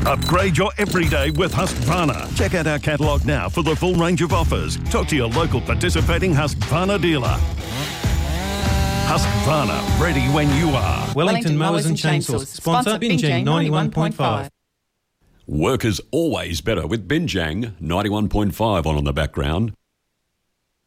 Upgrade your everyday with Husqvarna. Check out our catalogue now for the full range of offers. Talk to your local participating Husqvarna dealer. Husqvarna, ready when you are. Wellington Mowers and Chainsaws. Sponsor Binjang 91.5. Work is always better with Binjang 91.5 on the background.